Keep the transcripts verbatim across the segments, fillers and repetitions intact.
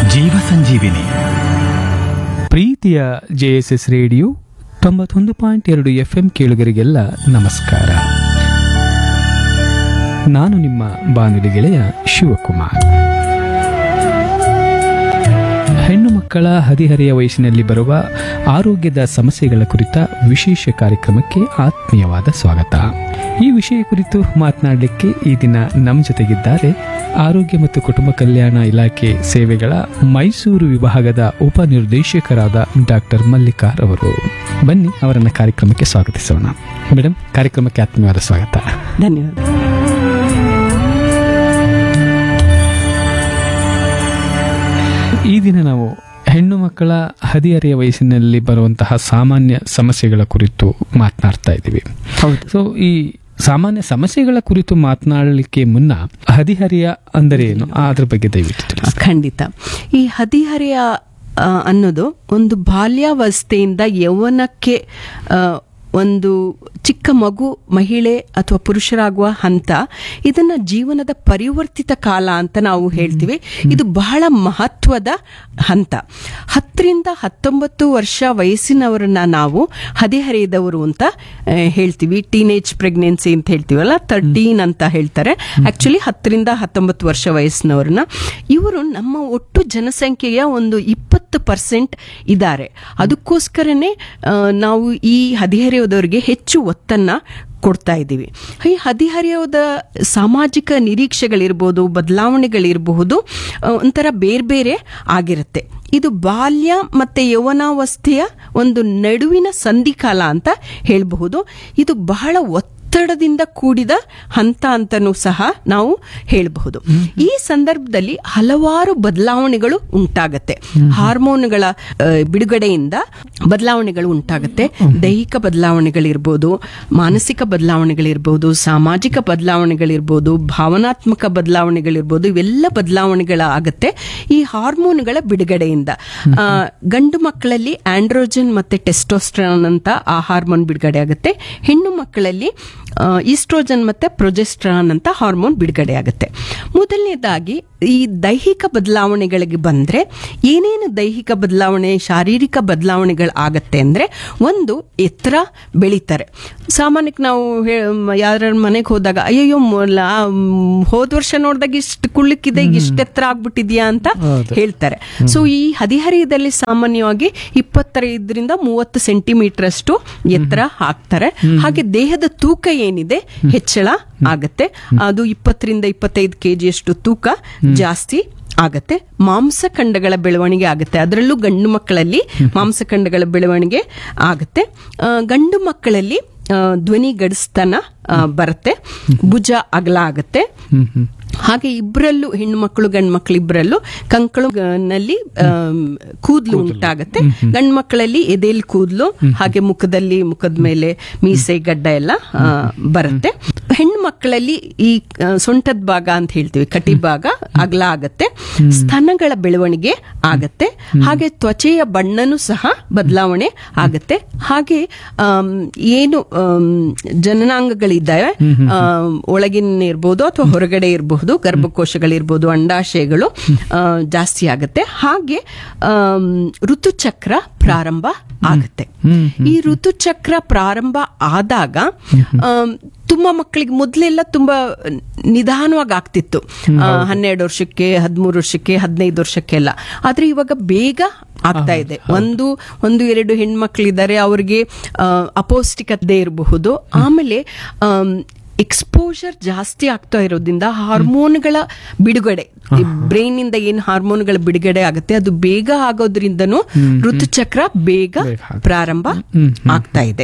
ಜೀವ ಸಂಜೀವಿನಿ. ಪ್ರೀತಿಯ JSS radio ತೊಂಬತ್ತೊಂದು ಪಾಯಿಂಟ್ ಎರಡು ಎಫ್ ಎಂ ಕೇಳುಗರಿಗೆಲ್ಲ ನಮಸ್ಕಾರ. ನಾನು ನಿಮ್ಮ ಬಾನುಲಿ ಗೆಳೆಯ ಶಿವಕುಮಾರ್. ಹೆಣ್ಣು ಮಕ್ಕಳ ಹದಿಹರೆಯ ವಯಸ್ಸಿನಲ್ಲಿ ಬರುವ ಆರೋಗ್ಯದ ಸಮಸ್ಯೆಗಳ ಕುರಿತ ವಿಶೇಷ ಕಾರ್ಯಕ್ರಮಕ್ಕೆ ಆತ್ಮೀಯವಾದ ಸ್ವಾಗತ. ಈ ವಿಷಯ ಕುರಿತು ಮಾತನಾಡಲಿಕ್ಕೆ ಈ ದಿನ ನಮ್ಮ ಜೊತೆಗಿದ್ದಾರೆ ಆರೋಗ್ಯ ಮತ್ತು ಕುಟುಂಬ ಕಲ್ಯಾಣ ಇಲಾಖೆ ಸೇವೆಗಳ ಮೈಸೂರು ವಿಭಾಗದ ಉಪನಿರ್ದೇಶಕರಾದ ಡಾಕ್ಟರ್ ಮಲ್ಲಿಕಾರ್ ಅವರು. ಬನ್ನಿ ಅವರನ್ನ ಕಾರ್ಯಕ್ರಮಕ್ಕೆ ಸ್ವಾಗತಿಸೋಣ. ಮೇಡಮ್, ಕಾರ್ಯಕ್ರಮಕ್ಕೆ ಆತ್ಮೀಯವಾದ ಸ್ವಾಗತ. ಧನ್ಯವಾದ. ಈ ದಿನ ನಾವು ಹೆಣ್ಣು ಮಕ್ಕಳ ಹದಿಹರೆಯ ವಯಸ್ಸಿನಲ್ಲಿ ಬರುವಂತಹ ಸಾಮಾನ್ಯ ಸಮಸ್ಯೆಗಳ ಕುರಿತು ಮಾತನಾಡ್ತಾ ಇದ್ದೀವಿ. ಹೌದು. ಸೊ ಈ ಸಾಮಾನ್ಯ ಸಮಸ್ಯೆಗಳ ಕುರಿತು ಮಾತನಾಡಲಿಕ್ಕೆ ಮುನ್ನ ಹದಿಹರೆಯ ಅಂದರೆ ಏನು, ಅದ್ರ ಬಗ್ಗೆ ದಯವಿಟ್ಟು ತಿಳಿಸಿ. ಖಂಡಿತ. ಈ ಹದಿಹರೆಯ ಆ, ಅನ್ನೋದು ಒಂದು ಬಾಲ್ಯಾವಸ್ಥೆಯಿಂದ ಯೌವನಕ್ಕೆ ಆ, ಒಂದು ಚಿಕ್ಕ ಮಗು ಮಹಿಳೆ ಅಥವಾ ಪುರುಷರಾಗುವ ಹಂತ, ಇದನ್ನ ಜೀವನದ ಪರಿವರ್ತಿತ ಕಾಲ ಅಂತ ನಾವು ಹೇಳ್ತೀವಿ. ಇದು ಬಹಳ ಮಹತ್ವದ ಹಂತ. ಹತ್ತರಿಂದ ಹತ್ತೊಂಬತ್ತು ವರ್ಷ ವಯಸ್ಸಿನವರನ್ನ ನಾವು ಹದಿಹರೆಯದವರು ಅಂತ ಆ, ಹೇಳ್ತೀವಿ. ಟೀನೇಜ್ ಪ್ರೆಗ್ನೆನ್ಸಿ ಅಂತ ಹೇಳ್ತೀವಲ್ಲ, ತರ್ಟೀನ್ ಅಂತ ಹೇಳ್ತಾರೆ. ಆಕ್ಚುಲಿ ಹತ್ತರಿಂದ ಹತ್ತೊಂಬತ್ತು ವರ್ಷ ವಯಸ್ಸಿನವ್ರನ್ನ, ಇವರು ನಮ್ಮ ಒಟ್ಟು ಜನಸಂಖ್ಯೆಯ ಒಂದು ಇಪ್ಪತ್ತು ಪರ್ಸೆಂಟ್ ಇದ್ದಾರೆ. ಅದಕ್ಕೋಸ್ಕರನೇ ಆ, ನಾವು ಈ ಹದಿಹರೆಯದವರಿಗೆ ಹೆಚ್ಚು ಒತ್ತನ್ನ ಕೊಡ್ತಾ ಇದ್ದೀವಿ. ಈ ಹದಿಹರೆಯದ ಸಾಮಾಜಿಕ ನಿರೀಕ್ಷೆಗಳಿರ್ಬೋದು, ಬದಲಾವಣೆಗಳಿರಬಹುದು, ಒಂಥರ ಬೇರೆ ಬೇರೆ ಆಗಿರುತ್ತೆ. ಇದು ಬಾಲ್ಯ ಮತ್ತೆ ಯೌವನಾವಸ್ಥೆಯ ಒಂದು ನಡುವಿನ ಸಂಧಿಕಾಲ ಅಂತ ಹೇಳಬಹುದು. ಇದು ಬಹಳ ಒತ್ತಡದಿಂದ ಕೂಡಿದ ಹಂತ ಅಂತನೂ ಸಹ ನಾವು ಹೇಳಬಹುದು. ಈ ಸಂದರ್ಭದಲ್ಲಿ ಹಲವಾರು ಬದಲಾವಣೆಗಳು ಉಂಟಾಗತ್ತೆ. ಹಾರ್ಮೋನ್ಗಳ ಆ, ಬಿಡುಗಡೆಯಿಂದ ಬದಲಾವಣೆಗಳು ಉಂಟಾಗತ್ತೆ. ದೈಹಿಕ ಬದಲಾವಣೆಗಳಿರ್ಬೋದು, ಮಾನಸಿಕ ಬದಲಾವಣೆಗಳಿರ್ಬೋದು, ಸಾಮಾಜಿಕ ಬದಲಾವಣೆಗಳಿರ್ಬೋದು, ಭಾವನಾತ್ಮಕ ಬದಲಾವಣೆಗಳಿರ್ಬೋದು, ಇವೆಲ್ಲ ಬದಲಾವಣೆಗಳಾಗತ್ತೆ ಈ ಹಾರ್ಮೋನ್ಗಳ ಬಿಡುಗಡೆಯಿಂದ. ಆ, ಗಂಡು ಮಕ್ಕಳಲ್ಲಿ ಆಂಡ್ರೋಜನ್ ಮತ್ತೆ ಟೆಸ್ಟೋಸ್ಟೆರಾನ್ ಅಂತ ಆ ಹಾರ್ಮೋನ್ ಬಿಡುಗಡೆ ಆಗುತ್ತೆ. ಹೆಣ್ಣು ಮಕ್ಕಳಲ್ಲಿ ಈಸ್ಟ್ರೋಜನ್ ಮತ್ತೆ ಪ್ರೊಜೆಸ್ಟ್ರಾನ್ ಅಂತ ಹಾರ್ಮೋನ್ ಬಿಡುಗಡೆ ಆಗುತ್ತೆ. ಮೊದಲನೇದಾಗಿ ಈ ದೈಹಿಕ ಬದಲಾವಣೆಗಳಿಗೆ ಬಂದ್ರೆ, ಏನೇನು ದೈಹಿಕ ಬದಲಾವಣೆ, ಶಾರೀರಿಕ ಬದಲಾವಣೆಗಳು ಆಗತ್ತೆ ಅಂದ್ರೆ, ಒಂದು ಎತ್ತರ ಬೆಳೀತಾರೆ. ಸಾಮಾನ್ಯಕ್ಕೆ ನಾವು ಯಾರ ಮನೆಗೆ ಹೋದಾಗ, ಅಯ್ಯಯ್ಯೋ ಹೋದ ವರ್ಷ ನೋಡಿದಾಗ ಇಷ್ಟು ಕುಳ್ಳಕ್ಕಿದೆ, ಇಷ್ಟು ಎತ್ತರ ಆಗ್ಬಿಟ್ಟಿದ್ಯಾ ಅಂತ ಹೇಳ್ತಾರೆ. ಸೊ ಈ ಹದಿಹರೆಯದಲ್ಲಿ ಸಾಮಾನ್ಯವಾಗಿ ಇಪ್ಪತ್ತೈದರಿಂದ ಮೂವತ್ತು ಸೆಂಟಿಮೀಟರ್ ಅಷ್ಟು ಎತ್ತರ ಹಾಕ್ತಾರೆ. ಹಾಗೆ ದೇಹದ ತೂಕ ಏನಿದೆ ಹೆಚ್ಚಳ ಆಗತ್ತೆ. ಅದು ಇಪ್ಪತ್ತರಿಂದ ಇಪ್ಪತ್ತೈದು ಕೆಜಿ ಅಷ್ಟು ತೂಕ ಜಾಸ್ತಿ ಆಗತ್ತೆ. ಮಾಂಸಖಂಡಗಳ ಬೆಳವಣಿಗೆ ಆಗುತ್ತೆ. ಅದರಲ್ಲೂ ಗಂಡು ಮಕ್ಕಳಲ್ಲಿ ಮಾಂಸಖಂಡಗಳ ಬೆಳವಣಿಗೆ ಆಗತ್ತೆ. ಗಂಡು ಮಕ್ಕಳಲ್ಲಿ ಧ್ವನಿ ಗಡಿಸ್ತನ ಬರುತ್ತೆ. ಭುಜ ಅಗಲ ಆಗತ್ತೆ. ಹಾಗೆ ಇಬ್ಬರಲ್ಲೂ, ಹೆಣ್ಣು ಮಕ್ಕಳು ಗಂಡು ಮಕ್ಕಳು ಇಬ್ಬರಲ್ಲೂ ಕಂಕಳುನಲ್ಲಿ ಕೂದಲು ಉಂಟಾಗತ್ತೆ. ಗಂಡು ಮಕ್ಕಳಲ್ಲಿ ಎದೆಯಲ್ಲಿ ಕೂದಲು, ಹಾಗೆ ಮುಖದಲ್ಲಿ, ಮುಖದ ಮೇಲೆ ಮೀಸೆ ಗಡ್ಡ ಎಲ್ಲ ಬರುತ್ತೆ. ಹೆಣ್ಣು ಮಕ್ಕಳಲ್ಲಿ ಈ ಸೊಂಟದ ಭಾಗ ಅಂತ ಹೇಳ್ತೀವಿ, ಕಟಿ ಭಾಗ ಅಗಲ ಆಗತ್ತೆ. ಸ್ತನಗಳ ಬೆಳವಣಿಗೆ ಆಗತ್ತೆ. ಹಾಗೆ ತ್ವಚೆಯ ಬಣ್ಣನೂ ಸಹ ಬದಲಾವಣೆ ಆಗತ್ತೆ. ಹಾಗೆ ಏನು ಜನನಾಂಗಗಳಿದ್ದಾವೆ, ಒಳಗಿನ ಇರ್ಬೋದು ಅಥವಾ ಹೊರಗಡೆ ಇರಬಹುದು, ಗರ್ಭಕೋಶಗಳಿರ್ಬೋದು, ಅಂಡಾಶಯಗಳು ಜಾಸ್ತಿ ಆಗುತ್ತೆ. ಹಾಗೆ ಋತುಚಕ್ರ ಪ್ರಾರಂಭ ಆಗುತ್ತೆ. ಈ ಋತುಚಕ್ರ ಪ್ರಾರಂಭ ಆದಾಗ ತುಂಬಾ ಮಕ್ಕಳಿಗೆ ಮೊದಲೆಲ್ಲ ತುಂಬಾ ನಿಧಾನವಾಗಿ ಆಗ್ತಿತ್ತು, ಹನ್ನೆರಡು ವರ್ಷಕ್ಕೆ, ಹದಿಮೂರು ವರ್ಷಕ್ಕೆ, ಹದಿನೈದು ವರ್ಷಕ್ಕೆಲ್ಲ. ಆದ್ರೆ ಇವಾಗ ಬೇಗ ಆಗ್ತಾ ಇದೆ. ಒಂದು ಒಂದು ಎರಡು ಹೆಣ್ಮಕ್ಳಿದ್ದಾರೆ, ಅವ್ರಿಗೆ ಅಪೌಷ್ಟಿಕತೆ ಇರಬಹುದು. ಆಮೇಲೆ ಎಕ್ಸ್ಪೋಜರ್ ಜಾಸ್ತಿ ಆಗ್ತಾ ಇರೋದ್ರಿಂದ ಹಾರ್ಮೋನ್ಗಳ ಬಿಡುಗಡೆ, ಬ್ರೈನ್ ಇಂದ ಏನು ಹಾರ್ಮೋನ್ಗಳ ಬಿಡುಗಡೆ ಆಗುತ್ತೆ ಅದು ಬೇಗ ಆಗೋದ್ರಿಂದನೂ ಋತುಚಕ್ರ ಬೇಗ ಪ್ರಾರಂಭ ಆಗ್ತಾ ಇದೆ.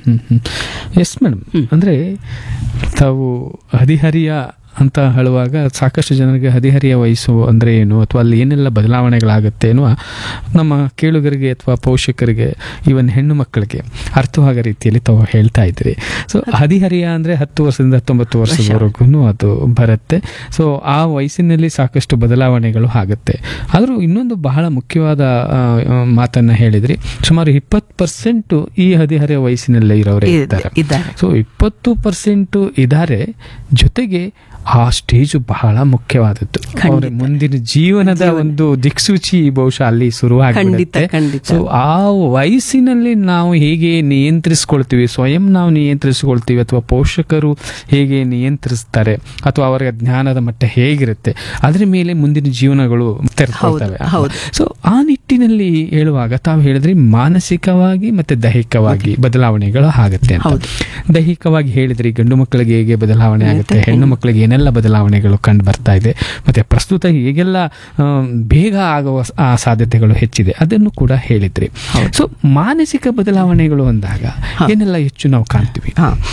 ಎಸ್ ಮೇಡಮ್, ಅಂದ್ರೆ ತಾವು ಹದಿಹರಿಯ ಅಂತ ಹೇಳುವಾಗ ಸಾಕಷ್ಟು ಜನರಿಗೆ ಹದಿಹರಿಯ ವಯಸ್ಸು ಅಂದ್ರೆ ಏನು, ಅಥವಾ ಅಲ್ಲಿ ಏನೆಲ್ಲ ಬದಲಾವಣೆಗಳಾಗುತ್ತೆ ಎನ್ನುವ ನಮ್ಮ ಕೇಳುಗರಿಗೆ ಅಥವಾ ಪೋಷಕರಿಗೆ, ಇವನ್ ಹೆಣ್ಣು ಮಕ್ಕಳಿಗೆ ಅರ್ಥವಾಗೋ ರೀತಿಯಲ್ಲಿ ತಾವು ಹೇಳ್ತಾ ಇದ್ದೀರಿ. ಸೊ ಹದಿಹರಿಯ ಅಂದ್ರೆ ಹತ್ತು ವರ್ಷದಿಂದ ಹತ್ತೊಂಬತ್ತು ವರ್ಷದವರೆಗೂ ಅದು ಬರುತ್ತೆ. ಸೊ ಆ ವಯಸ್ಸಿನಲ್ಲಿ ಸಾಕಷ್ಟು ಬದಲಾವಣೆಗಳು ಆಗುತ್ತೆ. ಆದರೂ ಇನ್ನೊಂದು ಬಹಳ ಮುಖ್ಯವಾದ ಮಾತನ್ನ ಹೇಳಿದ್ರಿ, ಸುಮಾರು ಇಪ್ಪತ್ತು ಪರ್ಸೆಂಟ್ ಈ ಹದಿಹರೆಯ ವಯಸ್ಸಿನಲ್ಲೇ ಇರೋರೇ ಇದ್ದಾರೆ. ಸೊ ಇಪ್ಪತ್ತು ಪರ್ಸೆಂಟ್ ಇದ್ದಾರೆ, ಜೊತೆಗೆ ಆ ಸ್ಟೇಜು ಬಹಳ ಮುಖ್ಯವಾದದ್ದು. ಅವರ ಮುಂದಿನ ಜೀವನದ ಒಂದು ದಿಕ್ಸೂಚಿ ಬಹುಶಃ ಅಲ್ಲಿ ಶುರುವಾಗುತ್ತೆ. ಸೊ ಆ ವಯಸ್ಸಿನಲ್ಲಿ ನಾವು ಹೇಗೆ ನಿಯಂತ್ರಿಸ್ಕೊಳ್ತೀವಿ, ಸ್ವಯಂ ನಾವು ನಿಯಂತ್ರಿಸ್ಕೊಳ್ತೀವಿ ಅಥವಾ ಪೋಷಕರು ಹೇಗೆ ನಿಯಂತ್ರಿಸ್ತಾರೆ ಅಥವಾ ಅವರ ಜ್ಞಾನದ ಮಟ್ಟ ಹೇಗಿರುತ್ತೆ ಅದರ ಮೇಲೆ ಮುಂದಿನ ಜೀವನಗಳು ತೆರೆದುಕೊಳ್ತವೆ. ಸೊ ಆ ನಿಟ್ಟಿನಲ್ಲಿ ಹೇಳುವಾಗ ತಾವು ಹೇಳಿದ್ರಿ ಮಾನಸಿಕವಾಗಿ ಮತ್ತೆ ದೈಹಿಕವಾಗಿ ಬದಲಾವಣೆಗಳು ಆಗುತ್ತೆ ಅಂತ. ದೈಹಿಕವಾಗಿ ಹೇಳಿದ್ರಿ ಗಂಡು ಮಕ್ಕಳಿಗೆ ಹೇಗೆ ಬದಲಾವಣೆ ಆಗುತ್ತೆ, ಹೆಣ್ಣು ಮಕ್ಕಳಿಗೆ ಏನೆಲ್ಲ ಬದಲಾವಣೆಗಳು ಕಂಡು ಬರ್ತಾ ಇದೆ, ಮತ್ತೆ ಪ್ರಸ್ತುತ ಹೇಗೆಲ್ಲ ಬೇಗ ಆಗುವ ಸಾಧ್ಯತೆಗಳು ಹೆಚ್ಚಿದೆ ಅದನ್ನು ಕೂಡ ಹೇಳಿದ್ರಿ. ಸೊ ಮಾನಸಿಕ ಬದಲಾವಣೆಗಳು ಅಂದಾಗ ಏನೆಲ್ಲ ಹೆಚ್ಚು ನಾವು ಕಾಣ್ತೀವಿ?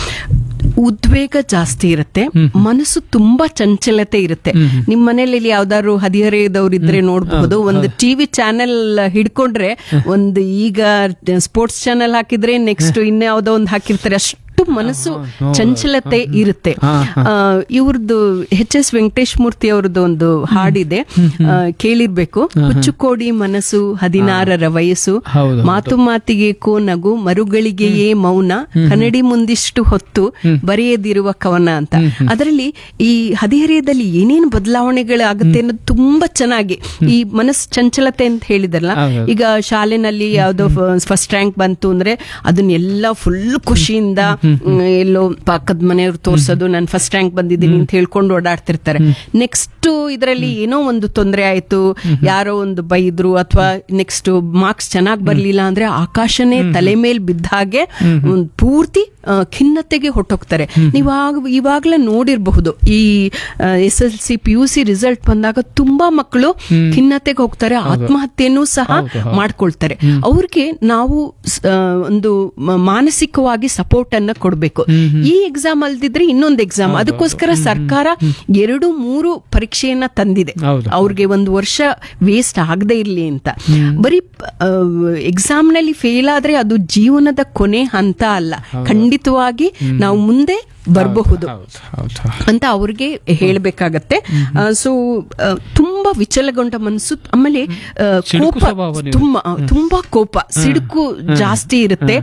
ಉದ್ವೇಗ ಜಾಸ್ತಿ ಇರುತ್ತೆ, ಮನಸ್ಸು ತುಂಬಾ ಚಂಚಲತೆ ಇರುತ್ತೆ. ನಿಮ್ ಮನೇಲಿ ಯಾವ್ದಾದ್ರು ಹದಿಹರೆಯದವ್ರು ಇದ್ರೆ ನೋಡಬಹುದು, ಒಂದು ಟಿವಿ ಚಾನೆಲ್ ಹಿಡ್ಕೊಂಡ್ರೆ ಒಂದು ಈಗ ಸ್ಪೋರ್ಟ್ಸ್ ಚಾನೆಲ್ ಹಾಕಿದ್ರೆ ನೆಕ್ಸ್ಟ್ ಇನ್ಯಾವುದೋ ಒಂದು ಹಾಕಿರ್ತಾರೆ, ಅಷ್ಟು ಮನಸ್ಸು ಚಂಚಲತೆ ಇರುತ್ತೆ. ಇವ್ರದ್ದು ಎಚ್ ಎಸ್ ವೆಂಕಟೇಶ್ ಮೂರ್ತಿ ಅವ್ರದ್ದು ಒಂದು ಹಾಡಿದೆ, ಕೇಳಿರ್ಬೇಕು. ಹುಚ್ಚುಕೋಡಿ ಮನಸ್ಸು ಹದಿನಾರರ ವಯಸ್ಸು, ಮಾತು ಮಾತಿಗೆ ಕೋ ನಗು ಮರುಗಳಿಗೆಯೇ ಮೌನ, ಕನ್ನಡಿ ಮುಂದಿಷ್ಟು ಹೊತ್ತು ಬರೆಯದಿರುವ ಕವನ ಅಂತ. ಅದರಲ್ಲಿ ಈ ಹದಿಹರೆಯದಲ್ಲಿ ಏನೇನು ಬದಲಾವಣೆಗಳಾಗುತ್ತೆ ಅನ್ನೋದು ತುಂಬಾ ಚೆನ್ನಾಗಿ, ಈ ಮನಸ್ಸು ಚಂಚಲತೆ ಅಂತ ಹೇಳಿದ್ರಲ್ಲ, ಈಗ ಶಾಲೆನಲ್ಲಿ ಯಾವ್ದೋ ಫಸ್ಟ್ ರ್ಯಾಂಕ್ ಬಂತು ಅಂದ್ರೆ ಅದನ್ನೆಲ್ಲ ಫುಲ್ ಖುಷಿಯಿಂದ ಎಲ್ಲೋ ಪಕ್ಕದ ಮನೆಯವ್ರು ತೋರ್ಸೋದು, ನಾನು ಫಸ್ಟ್ ರ್ಯಾಂಕ್ ಬಂದಿದ್ದೀನಿ ಅಂತ ಹೇಳ್ಕೊಂಡು ಓಡಾಡ್ತಿರ್ತಾರೆ. ನೆಕ್ಸ್ಟ್ ಇದರಲ್ಲಿ ಏನೋ ಒಂದು ತೊಂದರೆ ಆಯ್ತು, ಯಾರೋ ಒಂದು ಬೈದ್ರು ಅಥವಾ ನೆಕ್ಸ್ಟ್ ಮಾರ್ಕ್ಸ್ ಚೆನ್ನಾಗಿ ಬರ್ಲಿಲ್ಲ ಅಂದ್ರೆ ಆಕಾಶನೇ ತಲೆ ಮೇಲೆ ಬಿದ್ದ ಹಾಗೆ ಪೂರ್ತಿ ಖಿನ್ನತೆಗೆ ಹೊಟ್ಟೋಗ್ತಾರೆ. ನೀವಾಗ ಇವಾಗ್ಲೇ ನೋಡಿರಬಹುದು, ಈ S L C P U C result ಬಂದಾಗ ತುಂಬಾ ಮಕ್ಕಳು ಖಿನ್ನತೆಗೆ ಹೋಗ್ತಾರೆ, ಆತ್ಮಹತ್ಯೆನೂ ಸಹ ಮಾಡ್ಕೊಳ್ತಾರೆ. ಅವ್ರಿಗೆ ನಾವು ಒಂದು ಮಾನಸಿಕವಾಗಿ ಸಪೋರ್ಟ್ ಅನ್ನ ಕೊಡ್ಬೇಕು. ಈ ಎಕ್ಸಾಮ್ ಅಲ್ದಿದ್ರೆ ಇನ್ನೊಂದು ಎಕ್ಸಾಮ್, ಅದಕ್ಕೋಸ್ಕರ ಸರ್ಕಾರ ಎರಡು ಮೂರು ಪರೀಕ್ಷೆಯನ್ನ ತಂದಿದೆ, ಅವ್ರಿಗೆ ಒಂದು ವರ್ಷ ವೇಸ್ಟ್ ಆಗದೆ ಇರ್ಲಿ ಅಂತ. ಬರೀ ಎಕ್ಸಾಮ್ ನಲ್ಲಿ ಫೇಲ್ ಆದ್ರೆ ಅದು ಜೀವನದ ಕೊನೆ ಹಂತ ಅಲ್ಲ, ಖಂಡಿತವಾಗಿ ನಾವು ಮುಂದೆ ಬರಬಹುದು ಅಂತ ಅವ್ರಿಗೆ ಹೇಳಬೇಕಾಗತ್ತೆ. ಸೊ ತುಂಬಾ ವಿಚಲಗೊಂಡ ಮನಸ್ಸು, ಆಮೇಲೆ ಕೋಪ, ತುಂಬಾ ತುಂಬಾ ಕೋಪ, ಸಿಡುಕು ಜಾಸ್ತಿ ಇರುತ್ತೆ.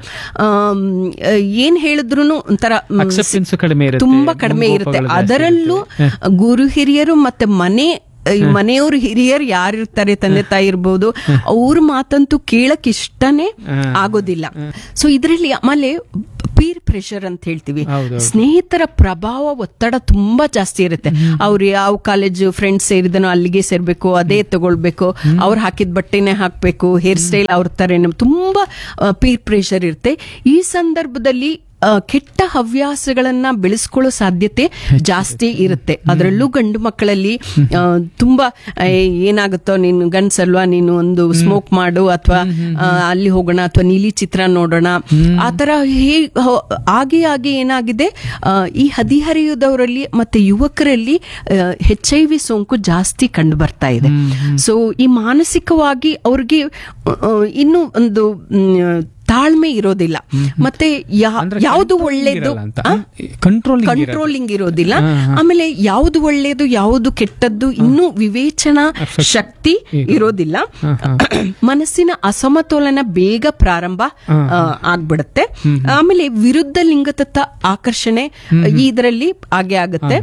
ಏನ್ ಹೇಳಿದ್ರು ಒಂಥರ ತುಂಬಾ ಕಡಿಮೆ ಇರುತ್ತೆ. ಅದರಲ್ಲೂ ಗುರು ಹಿರಿಯರು ಮತ್ತೆ ಮನೆ ಮನೆಯವರು ಹಿರಿಯರು ಯಾರಿರ್ತಾರೆ, ತಂದೆ ತಾಯಿ ಇರ್ಬೋದು, ಅವ್ರ ಮಾತಂತೂ ಕೇಳಕ್ ಇಷ್ಟನೇ ಆಗೋದಿಲ್ಲ. ಸೊ ಇದರಲ್ಲಿ ಆಮೇಲೆ ಪೀರ್ ಪ್ರೆಷರ್ ಅಂತ ಹೇಳ್ತೀವಿ, ಸ್ನೇಹಿತರ ಪ್ರಭಾವ, ಒತ್ತಡ ತುಂಬಾ ಜಾಸ್ತಿ ಇರುತ್ತೆ. ಅವ್ರು ಯಾವ ಕಾಲೇಜ್ ಫ್ರೆಂಡ್ಸ್ ಸೇರಿದನೋ ಅಲ್ಲಿಗೆ ಸೇರ್ಬೇಕು, ಅದೇ ತಗೊಳ್ಬೇಕು, ಅವ್ರು ಹಾಕಿದ ಬಟ್ಟೆನೆ ಹಾಕ್ಬೇಕು, ಹೇರ್ ಸ್ಟೈಲ್ ಅವ್ರ ತರ, ತುಂಬಾ ಪೀರ್ ಪ್ರೆಷರ್ ಇರುತ್ತೆ. ಈ ಸಂದರ್ಭದಲ್ಲಿ ಕೆಟ್ಟ ಹವ್ಯಾಸಗಳನ್ನ ಬೆಳೆಸ್ಕೊಳ್ಳೋ ಸಾಧ್ಯತೆ ಜಾಸ್ತಿ ಇರುತ್ತೆ. ಅದರಲ್ಲೂ ಗಂಡು ಮಕ್ಕಳಲ್ಲಿ ತುಂಬಾ ಏನಾಗುತ್ತೋ, ನೀನು ಗಂಡ್ಸಲ್ವಾ, ನೀನು ಒಂದು ಸ್ಮೋಕ್ ಮಾಡು, ಅಥವಾ ಅಲ್ಲಿ ಹೋಗೋಣ, ಅಥವಾ ನೀಲಿ ಚಿತ್ರ ನೋಡೋಣ, ಆತರ ಹಾಗೆ ಹಾಗೆ ಏನಾಗಿದೆ, ಈ ಹದಿಹರೆಯದವರಲ್ಲಿ ಮತ್ತೆ ಯುವಕರಲ್ಲಿ ಎಚ್ ಐ ವಿ ಸೋಂಕು ಜಾಸ್ತಿ ಕಂಡು ಬರ್ತಾ ಇದೆ. ಸೊ ಈ ಮಾನಸಿಕವಾಗಿ ಅವ್ರಿಗೆ ಇನ್ನು ಒಂದು ತಾಳ್ಮೆ ಇರೋದಿಲ್ಲ, ಮತ್ತೆ ಯಾವುದು ಒಳ್ಳೇದು ಕಂಟ್ರೋಲಿಂಗ್ ಇರೋದಿಲ್ಲ, ಆಮೇಲೆ ಯಾವುದು ಒಳ್ಳೇದು ಯಾವುದು ಕೆಟ್ಟದ್ದು ಇನ್ನೂ ವಿವೇಚನಾ ಶಕ್ತಿ ಇರೋದಿಲ್ಲ. ಮನಸ್ಸಿನ ಅಸಮತೋಲನ ಬೇಗ ಪ್ರಾರಂಭ ಆಗ್ಬಿಡುತ್ತೆ. ಆಮೇಲೆ ವಿರುದ್ಧ ಲಿಂಗದತ್ತ ಆಕರ್ಷಣೆ ಇದರಲ್ಲಿ ಹಾಗೆ ಆಗುತ್ತೆ.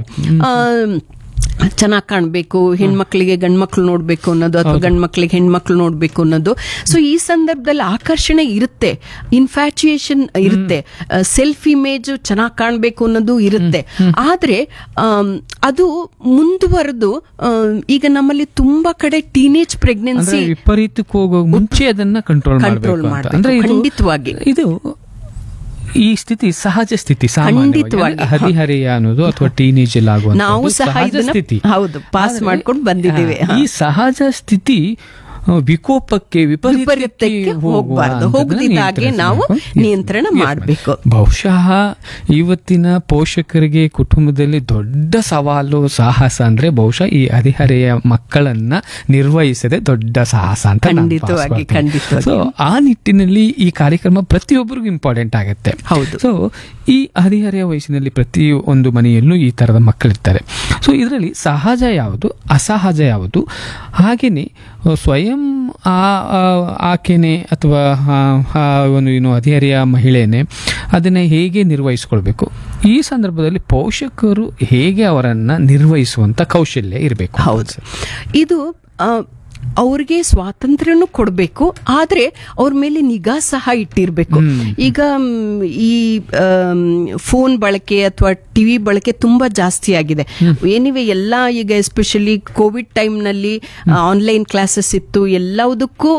ಚೆನ್ನಾಗಿ ಕಾಣಬೇಕು, ಹೆಣ್ಮಕ್ಳಿಗೆ ಗಂಡ್ಮಕ್ಳು ನೋಡ್ಬೇಕು ಅನ್ನೋದು, ಅಥವಾ ಗಂಡ್ಮಕ್ಳಿಗೆ ಹೆಣ್ಮಕ್ಳು ನೋಡ್ಬೇಕು ಅನ್ನೋದು. ಸೊ ಈ ಸಂದರ್ಭದಲ್ಲಿ ಆಕರ್ಷಣೆ ಇರುತ್ತೆ, ಇನ್ಫ್ಯಾಚುಯೇಷನ್ ಇರುತ್ತೆ, ಸೆಲ್ಫ್ ಇಮೇಜ್ ಚೆನ್ನಾಗಿ ಕಾಣಬೇಕು ಅನ್ನೋದು ಇರುತ್ತೆ. ಆದ್ರೆ ಅದು ಮುಂದುವರೆದು ಈಗ ನಮ್ಮಲ್ಲಿ ತುಂಬಾ ಕಡೆ ಟೀನೇಜ್ ಪ್ರೆಗ್ನೆನ್ಸಿ ವಿಪರೀತಕ್ಕೆ ಹೋಗೋ ಮುಂಚೆ ಅದನ್ನ ಕಂಟ್ರೋಲ್ ಕಂಟ್ರೋಲ್ ಮಾಡಬೇಕು. ಖಂಡಿತವಾಗಿ ಇದು ಈ ಸ್ಥಿತಿ ಸಹಜ ಸ್ಥಿತಿ, ಖಂಡಿತವಾಗಿ ಹದಿಹರೆಯ ಅನ್ನೋದು ಅಥವಾ ಟೀನೇಜ್ ಅಲ್ಲಿ ಆಗುವಂತ ನಾವು ಸಹ ಸ್ಥಿತಿ, ಹೌದು, ಪಾಸ್ ಮಾಡ್ಕೊಂಡು ಬಂದಿದ್ದೇವೆ. ಈ ಸಹಜ ಸ್ಥಿತಿ ವಿಕೋಪಕ್ಕೆ ವಿಪರೀತಕ್ಕೆ ಹೋಗಬಾರ್ದು, ಹೋಗದಿದ್ದಾಗೆ ನಾವು ನಿಯಂತ್ರಣ ಮಾಡಬೇಕು. ಬಹುಶಃ ಇವತ್ತಿನ ಪೋಷಕರಿಗೆ ಕುಟುಂಬದಲ್ಲಿ ದೊಡ್ಡ ಸವಾಲು ಸಾಹಸ ಅಂದ್ರೆ ಬಹುಶಃ ಈ ಹದಿಹರೆಯ ಮಕ್ಕಳನ್ನ ನಿರ್ವಹಿಸದೆ ದೊಡ್ಡ ಸಾಹಸ ಅಂತ. ಖಂಡಿತವಾಗಿ ಖಂಡಿತವಾಗಿ ಸೊ ಆ ನಿಟ್ಟಿನಲ್ಲಿ ಈ ಕಾರ್ಯಕ್ರಮ ಪ್ರತಿಯೊಬ್ಬರಿಗೂ ಇಂಪಾರ್ಟೆಂಟ್ ಆಗುತ್ತೆ. ಹೌದು. ಸೊ ಈ ಹದಿಹರೆಯ ವಯಸ್ಸಿನಲ್ಲಿ ಪ್ರತಿ ಒಂದು ಮನೆಯಲ್ಲೂ ಈ ತರದ ಮಕ್ಕಳಿರ್ತಾರೆ. ಸೊ ಇದರಲ್ಲಿ ಸಹಜ ಯಾವುದು, ಅಸಹಜ ಯಾವುದು, ಹಾಗೇನೆ ಸ್ವಯಂ ಆ ಆಕೆನೆ ಅಥವಾ ಆ ಒಂದು ಏನು ಹದಿಹರೆಯ ಮಹಿಳೆನೆ ಅದನ್ನ ಹೇಗೆ ನಿರ್ವಹಿಸಿಕೊಳ್ಬೇಕು, ಈ ಸಂದರ್ಭದಲ್ಲಿ ಪೋಷಕರು ಹೇಗೆ ಅವರನ್ನ ನಿರ್ವಹಿಸುವಂತ ಕೌಶಲ್ಯ ಇರಬೇಕು. ಹೌದು, ಇದು ಅವ್ರಿಗೆ ಸ್ವಾತಂತ್ರ್ಯನೂ ಕೊಡಬೇಕು, ಆದ್ರೆ ಅವ್ರ ಮೇಲೆ ನಿಗಾ ಸಹ ಇಟ್ಟಿರ್ಬೇಕು. ಈಗ ಈ ಫೋನ್ ಬಳಕೆ ಅಥವಾ ಟಿವಿ ಬಳಕೆ ತುಂಬಾ ಜಾಸ್ತಿ ಆಗಿದೆ. ಏನಿವೆ ಎಲ್ಲ ಈಗ ಎಸ್ಪೆಷಲಿ ಕೋವಿಡ್ ಟೈಮ್ ನಲ್ಲಿ ಆನ್ಲೈನ್ ಕ್ಲಾಸಸ್ ಇತ್ತು, ಎಲ್ಲದಕ್ಕೂ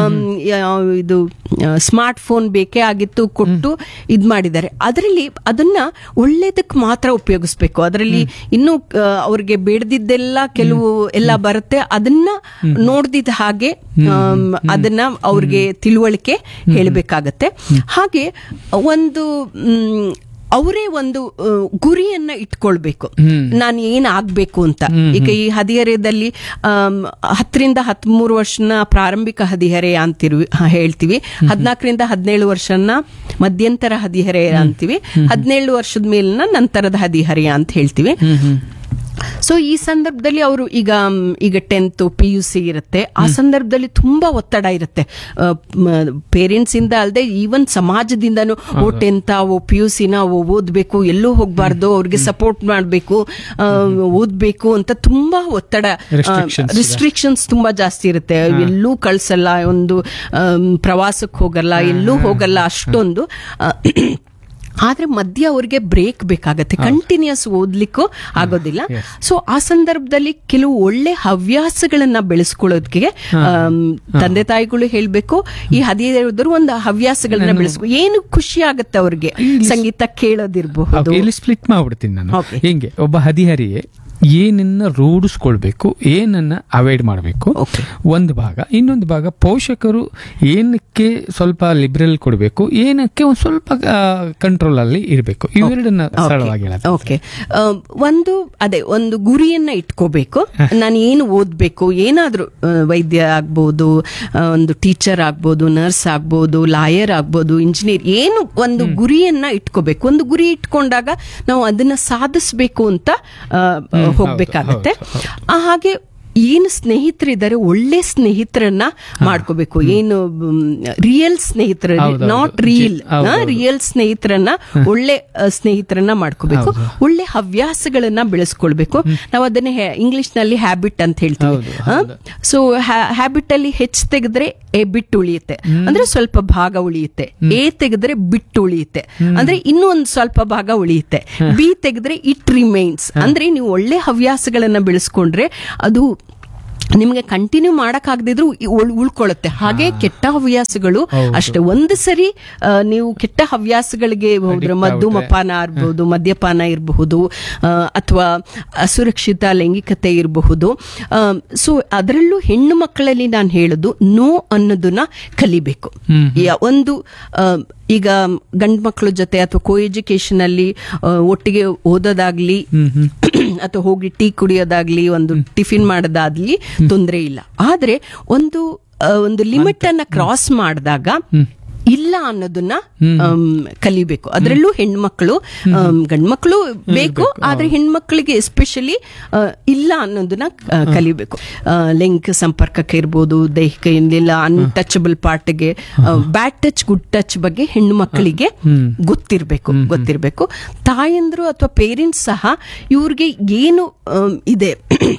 ಇದು ಸ್ಮಾರ್ಟ್ ಫೋನ್ ಬೇಕೇ ಆಗಿತ್ತು, ಕೊಟ್ಟು ಇದ್ ಮಾಡಿದ್ದಾರೆ. ಅದರಲ್ಲಿ ಅದನ್ನ ಒಳ್ಳೇದಕ್ಕೆ ಮಾತ್ರ ಉಪಯೋಗಿಸ್ಬೇಕು. ಅದರಲ್ಲಿ ಇನ್ನು ಅವ್ರಿಗೆ ಬೇಡದಿದ್ದೆಲ್ಲ ಕೆಲವು ಎಲ್ಲ ಬರುತ್ತೆ, ಅದನ್ನ ನೋಡ್ದಿದ್ದ ಹಾಗೆ ಅದನ್ನ ಅವ್ರಿಗೆ ತಿಳುವಳಿಕೆ ಹೇಳಬೇಕಾಗತ್ತೆ. ಹಾಗೆ ಒಂದು ಅವರೇ ಒಂದು ಗುರಿಯನ್ನ ಇಟ್ಕೊಳ್ಬೇಕು, ನಾನು ಏನ್ ಆಗ್ಬೇಕು ಅಂತ. ಈಗ ಈ ಹದಿಹರೆಯದಲ್ಲಿ ಹತ್ತರಿಂದ ಹದಿಮೂರು ವರ್ಷನ ಪ್ರಾರಂಭಿಕ ಹದಿಹರೆಯ ಅಂತಿರ್ವಿ ಹೇಳ್ತೀವಿ, ಹದಿನಾಲ್ಕರಿಂದ ಹದಿನೇಳು ವರ್ಷನ ಮಧ್ಯಂತರ ಹದಿಹರೆಯ ಅಂತೀವಿ, ಹದಿನೇಳು ವರ್ಷದ ಮೇಲಿನ ನಂತರದ ಹದಿಹರೆಯ ಅಂತ ಹೇಳ್ತೀವಿ. ಸೊ ಈ ಸಂದರ್ಭದಲ್ಲಿ ಅವರು ಈಗ ಈಗ ಟೆಂತ್ ಪಿ ಯು ಸಿ ಇರುತ್ತೆ, ಆ ಸಂದರ್ಭದಲ್ಲಿ ತುಂಬಾ ಒತ್ತಡ ಇರುತ್ತೆ ಪೇರೆಂಟ್ಸ್ ಇಂದ ಅಲ್ಲದೆ ಈವನ್ ಸಮಾಜದಿಂದನೂ. ಓ ಟೆಂತ್ ಓ ಪಿ ಯು ಸಿನ ಓದ್ಬೇಕು, ಎಲ್ಲೂ ಹೋಗ್ಬಾರ್ದು, ಅವ್ರಿಗೆ ಸಪೋರ್ಟ್ ಮಾಡ್ಬೇಕು, ಓದ್ಬೇಕು ಅಂತ ತುಂಬಾ ಒತ್ತಡ, ರಿಸ್ಟ್ರಿಕ್ಷನ್ಸ್ ತುಂಬಾ ಜಾಸ್ತಿ ಇರುತ್ತೆ. ಎಲ್ಲೂ ಕಳ್ಸಲ್ಲ, ಒಂದು ಪ್ರವಾಸಕ್ಕೆ ಹೋಗಲ್ಲ, ಎಲ್ಲೂ ಹೋಗಲ್ಲ, ಅಷ್ಟೊಂದು. ಆದ್ರೆ ಮಧ್ಯ ಅವ್ರಿಗೆ ಬ್ರೇಕ್ ಬೇಕಾಗತ್ತೆ, ಕಂಟಿನ್ಯೂಸ್ ಓದ್ಲಿಕ್ಕೂ ಆಗೋದಿಲ್ಲ. ಸೊ ಆ ಸಂದರ್ಭದಲ್ಲಿ ಕೆಲವು ಒಳ್ಳೆ ಹವ್ಯಾಸಗಳನ್ನ ಬೆಳೆಸ್ಕೊಳ್ಳೋದಕ್ಕೆ ತಂದೆ ತಾಯಿಗಳು ಹೇಳ್ಬೇಕು, ಈ ಹದಿಹರೆಯದವರು ಒಂದು ಹವ್ಯಾಸಗಳನ್ನ ಬೆಳೆಸ್ಕೊ. ಏನು ಖುಷಿ ಆಗತ್ತೆ ಅವ್ರಿಗೆ, ಸಂಗೀತ ಕೇಳೋದಿರ್ಬಹುದು. ಇಲ್ಲಿ ಸ್ಪ್ಲಿಟ್ ಮಾಡ್ಬಿಡ್ತೀನಿ ನಾನು. ಹಿಂಗೆ ಒಬ್ಬ ಹದಿಹರಿಯೇ ಏನನ್ನ ರೂಢಿಸ್ಕೊಳ್ಬೇಕು, ಏನನ್ನ ಅವಾಯ್ಡ್ ಮಾಡಬೇಕು ಒಂದು ಭಾಗ. ಇನ್ನೊಂದು ಭಾಗ ಪೋಷಕರು ಏನಕ್ಕೆ ಸ್ವಲ್ಪ ಲಿಬರಲ್ ಕೊಡಬೇಕು, ಏನಕ್ಕೆ ಒಂದು ಸ್ವಲ್ಪ ಕಂಟ್ರೋಲ್ ಅಲ್ಲಿ ಇರಬೇಕು, ಇವೆರಡನ್ನ ಸರಳವಾಗಿ ಹೇಳೋದು. ಓಕೆ, ಒಂದು ಅದೇ ಒಂದು ಗುರಿಯನ್ನ ಇಟ್ಕೋಬೇಕು. ನಾನು ಏನು ಓದ್ಬೇಕು, ಏನಾದ್ರೂ ವೈದ್ಯ ಆಗ್ಬೋದು, ಒಂದು ಟೀಚರ್ ಆಗ್ಬೋದು, ನರ್ಸ್ ಆಗ್ಬೋದು, ಲಾಯರ್ ಆಗ್ಬೋದು, ಇಂಜಿನಿಯರ್, ಏನು ಒಂದು ಗುರಿಯನ್ನ ಇಟ್ಕೋಬೇಕು. ಒಂದು ಗುರಿ ಇಟ್ಕೊಂಡಾಗ ನಾವು ಅದನ್ನ ಸಾಧಿಸಬೇಕು ಅಂತ ಹೋಗ್ಬೇಕಾಗತ್ತೆ. ಹಾಗೆ ಏನು ಸ್ನೇಹಿತರಿದ್ದಾರೆ, ಒಳ್ಳೆ ಸ್ನೇಹಿತರನ್ನ ಮಾಡ್ಕೋಬೇಕು. ಏನು ರಿಯಲ್ ಸ್ನೇಹಿತರ, ನಾಟ್ ರಿಯಲ್ ರಿಯಲ್ ಸ್ನೇಹಿತರನ್ನ, ಒಳ್ಳೆ ಸ್ನೇಹಿತರನ್ನ ಮಾಡ್ಕೋಬೇಕು. ಒಳ್ಳೆ ಹವ್ಯಾಸಗಳನ್ನ ಬೆಳೆಸ್ಕೊಳ್ಬೇಕು. ನಾವು ಅದನ್ನ ಇಂಗ್ಲಿಷ್ ನಲ್ಲಿ ಹ್ಯಾಬಿಟ್ ಅಂತ ಹೇಳ್ತೀವಿ. ಸೊ ಹ್ಯಾಬಿಟ್ ಅಲ್ಲಿ ಹೆಚ್ಚು ತೆಗೆದ್ರೆ ಎ ಬಿಟ್ಟು ಉಳಿಯುತ್ತೆ, ಅಂದ್ರೆ ಸ್ವಲ್ಪ ಭಾಗ ಉಳಿಯುತ್ತೆ. ಎ ತೆಗೆದ್ರೆ ಬಿಟ್ಟು ಉಳಿಯುತ್ತೆ, ಅಂದ್ರೆ ಇನ್ನೂ ಒಂದು ಸ್ವಲ್ಪ ಭಾಗ ಉಳಿಯುತ್ತೆ. ಬಿ ತೆಗೆದ್ರೆ ಇಟ್ ರಿಮೈನ್ಸ್, ಅಂದ್ರೆ ನೀವು ಒಳ್ಳೆ ಹವ್ಯಾಸಗಳನ್ನ ಬೆಳೆಸ್ಕೊಂಡ್ರೆ ಅದು ನಿಮ್ಗೆ ಕಂಟಿನ್ಯೂ ಮಾಡಕ್ ಆಗದಿದ್ರು ಉಳ್ಕೊಳ್ಳುತ್ತೆ. ಹಾಗೆ ಕೆಟ್ಟ ಹವ್ಯಾಸಗಳು ಅಷ್ಟೇ. ಒಂದು ಸರಿ ನೀವು ಕೆಟ್ಟ ಹವ್ಯಾಸಗಳಿಗೆ ಹೋದ್ರೆ, ಮದ್ದು ಮಪಾನ ಇರಬಹುದು, ಮದ್ಯಪಾನ ಇರಬಹುದು, ಅಥವಾ ಅಸುರಕ್ಷಿತ ಲೈಂಗಿಕತೆ ಇರಬಹುದು. ಸೊ ಅದರಲ್ಲೂ ಹೆಣ್ಣು ಮಕ್ಕಳಲ್ಲಿ ನಾನು ಹೇಳುದು ನೋ ಅನ್ನೋದನ್ನ ಕಲಿಬೇಕು. ಒಂದು ಈಗ ಗಂಡು ಮಕ್ಕಳ ಜೊತೆ ಅಥವಾ ಕೋ ಎಜುಕೇಶನ್ ಅಲ್ಲಿ ಒಟ್ಟಿಗೆ ಓದೋದಾಗ್ಲಿ ಅಥವಾ ಹೋಗಿ ಟೀ ಕುಡಿಯೋದಾಗ್ಲಿ, ಒಂದು ಟಿಫಿನ್ ಮಾಡೋದಾಗ್ಲಿ ತೊಂದರೆ ಇಲ್ಲ. ಆದ್ರೆ ಒಂದು ಒಂದು ಲಿಮಿಟ್ ಅನ್ನ ಕ್ರಾಸ್ ಮಾಡಿದಾಗ ಇಲ್ಲ ಅನ್ನೋದನ್ನ ಕಲಿಬೇಕು. ಅದರಲ್ಲೂ ಹೆಣ್ಮಕ್ಳು, ಗಂಡ್ಮಕ್ಳು ಬೇಕು, ಆದ್ರೆ ಹೆಣ್ಮಕ್ಳಿಗೆ ಎಸ್ಪೆಷಲಿ ಇಲ್ಲ ಅನ್ನೋದನ್ನ ಕಲಿಬೇಕು. ಲೈಂಗಿಕ ಸಂಪರ್ಕಕ್ಕೆ ಇರ್ಬೋದು, ದೈಹಿಕ ಏನಿಲ್ಲ, ಅನ್ಟಚಬಲ್ ಪಾರ್ಟ್ಗೆ, ಬ್ಯಾಡ್ ಟಚ್ ಗುಡ್ ಟಚ್ ಬಗ್ಗೆ ಹೆಣ್ಣು ಮಕ್ಕಳಿಗೆ ಗೊತ್ತಿರ್ಬೇಕು ಗೊತ್ತಿರ್ಬೇಕು ತಾಯಂದ್ರು ಅಥವಾ ಪೇರೆಂಟ್ಸ್ ಸಹ ಇವ್ರಿಗೆ ಏನು ಇದೆ.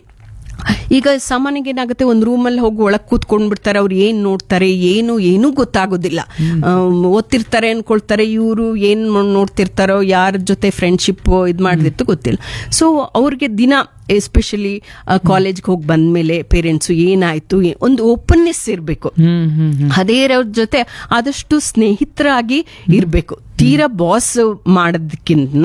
ಈಗ ಸಾಮಾನ್ಯವಾಗಿ ಏನಾಗುತ್ತೆ, ಒಂದು ರೂಮಲ್ಲಿ ಹೋಗಿ ಒಳಗೆ ಕೂತ್ಕೊಂಡ್ ಬಿಡ್ತಾರೆ, ಅವ್ರು ಏನ್ ನೋಡ್ತಾರೆ ಏನು ಏನೂ ಗೊತ್ತಾಗೋದಿಲ್ಲ. ಓದ್ತಿರ್ತಾರೆ ಅನ್ಕೊಳ್ತಾರೆ, ಇವರು ಏನ್ ನೋಡ್ತಿರ್ತಾರೋ, ಯಾರ ಜೊತೆ ಫ್ರೆಂಡ್ಶಿಪ್ ಇದ್ ಮಾಡಿದಿತ್ತು ಗೊತ್ತಿಲ್ಲ. ಸೊ ಅವ್ರಿಗೆ ದಿನ ಎಸ್ಪೆಷಲಿ ಕಾಲೇಜ್ಗೆ ಹೋಗಿ ಬಂದ್ಮೇಲೆ ಪೇರೆಂಟ್ಸ್ ಏನಾಯ್ತು, ಒಂದು ಓಪನ್ನೆಸ್ ಇರಬೇಕು. ಅದೇ ಅವ್ರ ಜೊತೆ ಆದಷ್ಟು ಸ್ನೇಹಿತರಾಗಿ ಇರ್ಬೇಕು. ತೀರಾ ಬಾಸ್ ಮಾಡೋದಕ್ಕಿಂತ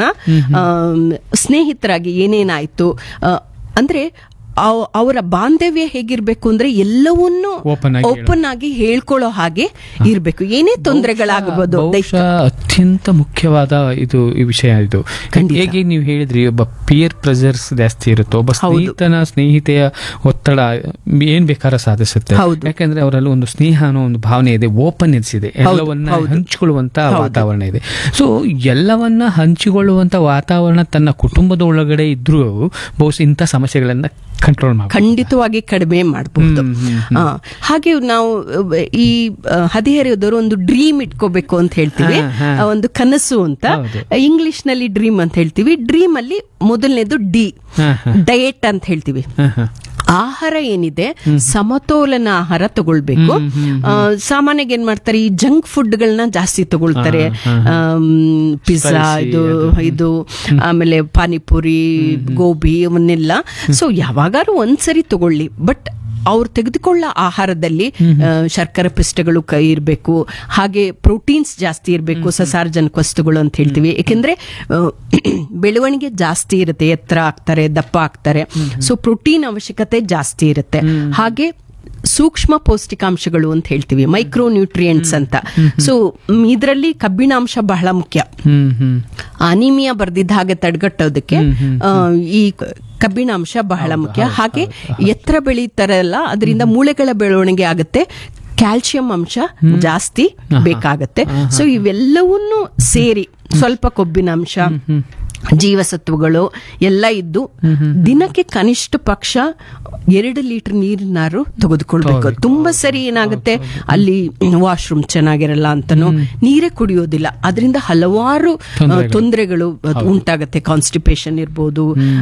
ಸ್ನೇಹಿತರಾಗಿ ಏನೇನಾಯ್ತು ಅಂದ್ರೆ ಅವರ ಬಾಂಧವ್ಯ ಹೇಗಿರ್ಬೇಕು ಅಂದ್ರೆ ಎಲ್ಲವನ್ನೂ ಓಪನ್ ಆಗಿ ಹೇಳ್ಕೊಳ್ಳೋ ಹಾಗೆ ಇರ್ಬೇಕು. ಏನೇ ತೊಂದರೆಗಳಾಗಬಹುದು, ಅತ್ಯಂತ ಮುಖ್ಯವಾದ ಇದು ಈ ವಿಷಯ ಇದು. ಹೇಗೆ ನೀವು ಹೇಳಿದ್ರಿ, ಒಬ್ಬ ಪಿಯರ್ ಪ್ರೆಷರ್ಸ್ ಜಾಸ್ತಿ ಇರುತ್ತೆ, ಒಬ್ಬ ಸ್ನೇಹಿತನ ಸ್ನೇಹಿತೆಯ ಒತ್ತಡ ಏನ್ ಬೇಕಾದ್ರೆ ಸಾಧಿಸುತ್ತೆ. ಯಾಕಂದ್ರೆ ಅವರಲ್ಲಿ ಒಂದು ಸ್ನೇಹ ಅನ್ನೋ ಒಂದು ಭಾವನೆ ಇದೆ, ಓಪನ್ನೆಸ್ ಇದೆ, ಎಲ್ಲವನ್ನ ಹಂಚಿಕೊಳ್ಳುವಂತ ವಾತಾವರಣ ಇದೆ. ಸೊ ಎಲ್ಲವನ್ನ ಹಂಚಿಕೊಳ್ಳುವಂತ ವಾತಾವರಣ ತನ್ನ ಕುಟುಂಬದ ಒಳಗಡೆ ಇದ್ರೂ ಬಹುಶಃ ಇಂಥ ಸಮಸ್ಯೆಗಳನ್ನ ಕಂಟ್ರೋಲ್ ಮಾಡಿ ಖಂಡಿತವಾಗಿ ಕಡಿಮೆ ಮಾಡಬಹುದು. ಹಾಗೆ ನಾವು ಈ ಹದಿಹರೆಯದವರು ಒಂದು ಡ್ರೀಮ್ ಇಟ್ಕೋಬೇಕು ಅಂತ ಹೇಳ್ತೀವಿ, ಒಂದು ಕನಸು ಅಂತ ಇಂಗ್ಲಿಷ್ ನಲ್ಲಿ ಡ್ರೀಮ್ ಅಂತ ಹೇಳ್ತೀವಿ. ಡ್ರೀಮ್ ಅಲ್ಲಿ ಮೊದಲನೇದು ಡಿ, ಡಯಟ್ ಅಂತ ಹೇಳ್ತೀವಿ. ಆಹಾರ ಏನಿದೆ ಸಮತೋಲನ ಆಹಾರ ತಗೊಳ್ಬೇಕು. ಸಾಮಾನ್ಯವಾಗಿ ಏನ್ ಮಾಡ್ತಾರೆ, ಈ ಜಂಕ್ ಫುಡ್ ಗಳನ್ನ ಜಾಸ್ತಿ ತಗೊಳ್ತಾರೆ, ಪಿಜ್ಜಾ ಇದು ಇದು ಆಮೇಲೆ ಪಾನಿಪುರಿ, ಗೋಬಿ ಅವನ್ನೆಲ್ಲ. ಸೊ ಯಾವಾಗಾರು ಒಂದ್ಸರಿ ತಗೊಳ್ಳಿ, ಬಟ್ ಅವ್ರು ತೆಗೆದುಕೊಳ್ಳೋ ಆಹಾರದಲ್ಲಿ ಶರ್ಕರೆ ಪಿಷ್ಟಗಳು ಕೈ ಇರಬೇಕು, ಹಾಗೆ ಪ್ರೋಟೀನ್ಸ್ ಜಾಸ್ತಿ ಇರಬೇಕು, ಸಸಾರಜನಕ ವಸ್ತುಗಳು ಅಂತ ಹೇಳ್ತೀವಿ. ಯಾಕೆಂದ್ರೆ ಬೆಳವಣಿಗೆ ಜಾಸ್ತಿ ಇರುತ್ತೆ, ಎತ್ತರ ಆಗ್ತಾರೆ, ದಪ್ಪ ಆಗ್ತಾರೆ. ಸೊ ಪ್ರೋಟೀನ್ ಅವಶ್ಯಕತೆ ಜಾಸ್ತಿ ಇರುತ್ತೆ. ಹಾಗೆ ಸೂಕ್ಷ್ಮ ಪೌಷ್ಟಿಕಾಂಶಗಳು ಅಂತ ಹೇಳ್ತೀವಿ, ಮೈಕ್ರೋ ನ್ಯೂಟ್ರಿಯೆಂಟ್ಸ್ ಅಂತ. ಸೊ ಇದರಲ್ಲಿ ಕಬ್ಬಿಣಾಂಶ ಬಹಳ ಮುಖ್ಯ. ಅನಿಮಿಯಾ ಬರ್ದಿದ್ದ ಹಾಗೆ ತಡೆಗಟ್ಟೋದಕ್ಕೆ ಈ ಕಬ್ಬಿಣಾಂಶ ಬಹಳ ಮುಖ್ಯ. ಹಾಗೆ ಎತ್ತರ ಬೆಳೀತಾರಲ್ಲ, ಅದರಿಂದ ಮೂಳೆಗಳ ಬೆಳವಣಿಗೆ ಆಗುತ್ತೆ, ಕ್ಯಾಲ್ಸಿಯಂ ಅಂಶ ಜಾಸ್ತಿ ಬೇಕಾಗತ್ತೆ. ಸೊ ಇವೆಲ್ಲವನ್ನೂ ಸೇರಿ ಸ್ವಲ್ಪ ಕೊಬ್ಬಿನಾಂಶ, ಜೀವಸತ್ವಗಳು ಎಲ್ಲ ಇದ್ದು ದಿನಕ್ಕೆ ಕನಿಷ್ಠ ಪಕ್ಷ ಎರಡು ಲೀಟರ್ ನೀರಿನಾರು ತೆಗೆದುಕೊಳ್ಬೇಕು. ತುಂಬಾ ಸರಿ ಏನಾಗುತ್ತೆ, ಅಲ್ಲಿ ವಾಶ್ರೂಮ್ ಚೆನ್ನಾಗಿರಲ್ಲ ಅಂತನೋ ನೀರೇ ಕುಡಿಯೋದಿಲ್ಲ, ಅದರಿಂದ ಹಲವಾರು ತೊಂದರೆಗಳು ಉಂಟಾಗತ್ತೆ. ಕಾನ್ಸ್ಟಿಪೇಷನ್ ಇರಬಹುದು,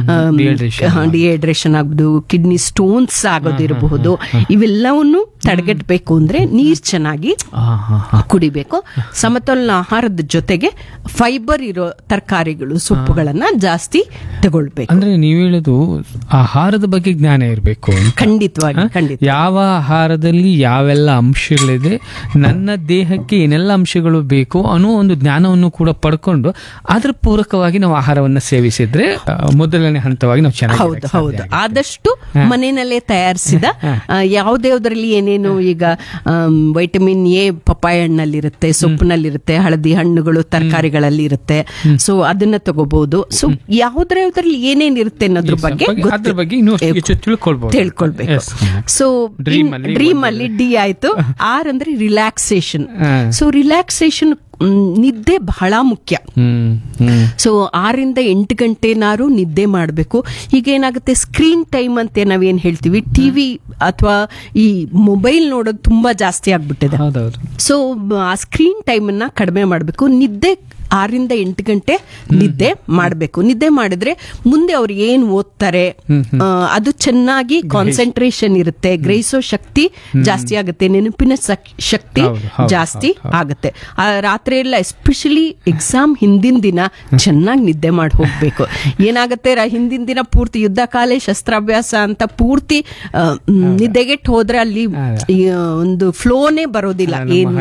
ಡಿಹೈಡ್ರೇಷನ್ ಆಗ್ಬೋದು, ಕಿಡ್ನಿ ಸ್ಟೋನ್ಸ್ ಆಗೋದಿರಬಹುದು. ಇವೆಲ್ಲವನ್ನು ತಡೆಗಟ್ಟಬೇಕು ಅಂದ್ರೆ ನೀರ್ ಚೆನ್ನಾಗಿ ಕುಡಿಬೇಕು. ಸಮತೋಲನ ಆಹಾರದ ಜೊತೆಗೆ ಫೈಬರ್ ಇರೋ ತರಕಾರಿಗಳು, ಸೊಪ್ಪುಗಳನ್ನ ಜಾಸ್ತಿ ತಗೊಳ್ಬೇಕು. ಅಂದ್ರೆ ನೀವು ಹೇಳೋದು ಆಹಾರದ ಬಗ್ಗೆ ಜ್ಞಾನ ಇರಬೇಕು. ಖಂಡಿತವಾಗಿ ಖಂಡಿತ. ಯಾವ ಆಹಾರದಲ್ಲಿ ಯಾವೆಲ್ಲ ಅಂಶಗಳಿದೆ, ನನ್ನ ದೇಹಕ್ಕೆ ಏನೆಲ್ಲ ಅಂಶಗಳು ಬೇಕು ಅನ್ನೋ ಒಂದು ಜ್ಞಾನವನ್ನು ಕೂಡ ಪಡ್ಕೊಂಡು ಅದ್ರ ಪೂರಕವಾಗಿ ನಾವು ಆಹಾರವನ್ನ ಸೇವಿಸಿದ್ರೆ ಮೊದಲನೇ ಹಂತವಾಗಿ ನಾವು ಚೆನ್ನಾಗಿ. ಹೌದು ಹೌದು ಆದಷ್ಟು ಮನೆಯಲ್ಲೇ ತಯಾರಿಸಿದ ಯಾವುದ್ಯಾವ್ದ್ರಲ್ಲಿ ಏನೇನು ಈಗ ವೈಟಮಿನ್ ಎ ಪಪ್ಪಾಯ ಹಣ್ಣಲ್ಲಿರುತ್ತೆ, ಸೊಪ್ಪಿನಲ್ಲಿರುತ್ತೆ, ಹಳದಿ ಹಣ್ಣುಗಳು ತರಕಾರಿಗಳಲ್ಲಿ ಇರುತ್ತೆ. ಸೊ ಅದನ್ನ ತಗೋಬಹುದು. ಸೊ ಯಾವ್ದ್ರ ಯಾವ್ದ್ರಲ್ಲಿ ಏನೇನ್ ಇರುತ್ತೆ ಅನ್ನೋದ್ರ ಬಗ್ಗೆ ಅದ್ರ ಬಗ್ಗೆ ತಿಳ್ಕೊಳ್ಬೇಕು. ಸೊ ಡ್ರೀಮ್ ಅಲ್ಲಿ ಡಿ ಆಯ್ತು. ಆರ್ ಅಂದ್ರೆ ರಿಲ್ಯಾಕ್ಸೇಷನ್. ಸೊ ರಿಲ್ಯಾಕ್ಸೇಷನ್ ನಿದ್ದೆ ಬಹಳ ಮುಖ್ಯ. ಸೊ ಆರಿಂದ ಎಂಟು ಗಂಟೆನಾರು ನಿದ್ದೆ ಮಾಡಬೇಕು. ಈಗ ಏನಾಗುತ್ತೆ, ಸ್ಕ್ರೀನ್ ಟೈಮ್ ಅಂತ ನಾವೇನ್ ಹೇಳ್ತೀವಿ, ಟಿವಿ ಅಥವಾ ಈ ಮೊಬೈಲ್ ನೋಡೋದು ತುಂಬಾ ಜಾಸ್ತಿ ಆಗ್ಬಿಟ್ಟಿದೆ. ಸೊ ಆ ಸ್ಕ್ರೀನ್ ಟೈಮ್ ಅನ್ನ ಕಡಿಮೆ ಮಾಡಬೇಕು. ನಿದ್ದೆ ಆರಿಂದ ಎಂಟು ಗಂಟೆ ನಿದ್ದೆ ಮಾಡಬೇಕು. ನಿದ್ದೆ ಮಾಡಿದ್ರೆ ಮುಂದೆ ಅವ್ರು ಏನ್ ಓದ್ತಾರೆ ಅದು ಚೆನ್ನಾಗಿ ಕಾನ್ಸಂಟ್ರೇಷನ್ ಇರುತ್ತೆ, ಗ್ರಹಿಸೋ ಶಕ್ತಿ ಜಾಸ್ತಿ ಆಗುತ್ತೆ, ನೆನಪಿನ ಶಕ್ತಿ ಜಾಸ್ತಿ ಆಗುತ್ತೆ. ರಾತ್ರಿ ಎಲ್ಲ ಎಸ್ಪೆಷಲಿ ಎಕ್ಸಾಮ್ ಹಿಂದಿನ ದಿನ ಚೆನ್ನಾಗಿ ನಿದ್ದೆ ಮಾಡಿ ಹೋಗ್ಬೇಕು. ಏನಾಗುತ್ತೆ, ಹಿಂದಿನ ದಿನ ಪೂರ್ತಿ ಯುದ್ಧ ಕಾಲೇ ಶಸ್ತ್ರಾಭ್ಯಾಸ ಅಂತ ಪೂರ್ತಿ ನಿದ್ದೆಗೆಟ್ಟು ಹೋದ್ರೆ ಅಲ್ಲಿ ಒಂದು ಫ್ಲೋನೇ ಬರೋದಿಲ್ಲ. ಏನ್